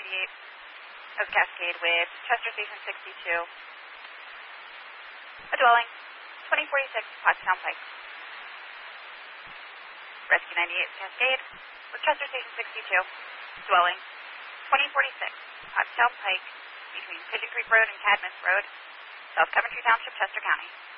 of Cascade with Chester Station 62. A dwelling, 2046 Pottstown Pike. Rescue 98 Cascade with Chester Station 62. Dwelling, 2046 Pottstown Pike between Pigeon Creek Road and Cadmus Road, South Coventry Township, Chester County.